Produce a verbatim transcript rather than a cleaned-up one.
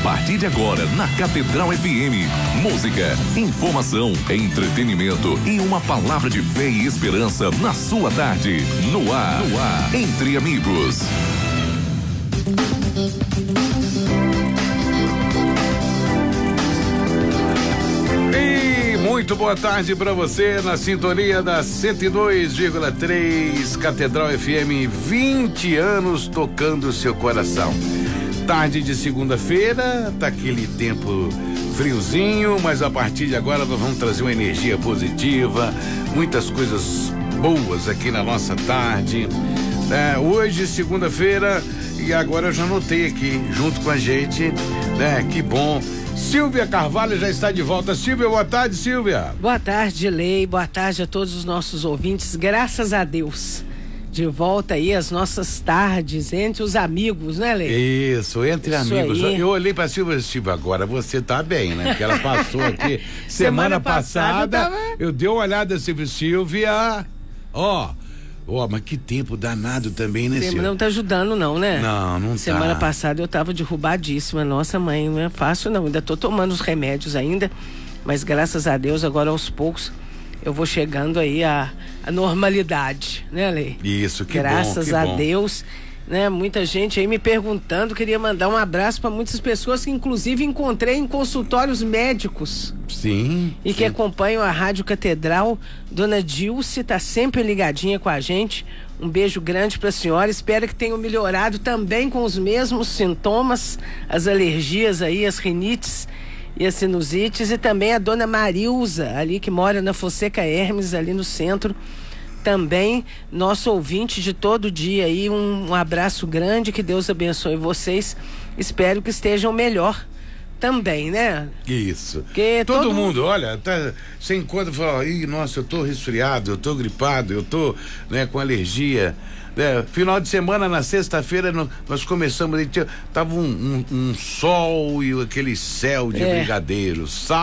partir de agora na Catedral F M. Música, informação, entretenimento e uma palavra de fé e esperança na sua tarde. No ar, no ar, Entre Amigos. E muito boa tarde para você na sintonia da cento e dois vírgula três Catedral F M, vinte anos tocando seu coração. Tarde de segunda-feira, tá aquele tempo friozinho, mas a partir de agora nós vamos trazer uma energia positiva, muitas coisas boas aqui na nossa tarde. É, hoje, segunda-feira, e agora eu já anotei aqui, junto com a gente, né? Que bom. Silvia Carvalho já está de volta. Silvia, boa tarde, Silvia. Boa tarde, Lei, boa tarde a todos os nossos ouvintes, graças a Deus. De volta aí as nossas tardes entre os amigos, né, Lei? Isso, entre Isso amigos. Aí. Eu olhei pra Silvia e disse, Silvia, agora você tá bem, né? Porque ela passou aqui semana, semana passada, passada tava... eu dei uma olhada assim, Silvia, ó, ó, mas que tempo danado também, né, Silvia? Não tá ajudando não, né? Não, não tá. Semana passada eu tava derrubadíssima, nossa mãe, não é fácil não, ainda tô tomando os remédios ainda, mas graças a Deus agora aos poucos eu vou chegando aí à, à normalidade, né, Lei? Isso, que Graças bom, que a bom. Deus, né? Muita gente aí me perguntando, queria mandar um abraço para muitas pessoas que inclusive encontrei em consultórios médicos. Sim. E sim. que acompanham a Rádio Catedral. Dona Dilce tá sempre ligadinha com a gente. Um beijo grande para a senhora. Espero que tenham melhorado também com os mesmos sintomas, as alergias aí, as rinites e as sinusites, e também a dona Marilza, ali que mora na Fonseca Hermes, ali no centro, também nosso ouvinte de todo dia aí, um, um abraço grande, que Deus abençoe vocês, espero que estejam melhor também, né? Isso. Porque todo, todo mundo, olha, tá, você encontra e fala, ih, nossa, eu tô resfriado, eu tô gripado, eu tô, né, com alergia. É, final de semana, na sexta-feira, nós, nós começamos, tava um, um, um sol e aquele céu de é. brigadeiros.